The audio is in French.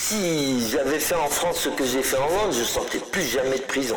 Si j'avais fait en France ce que j'ai fait en Inde, je sortais plus jamais de prison.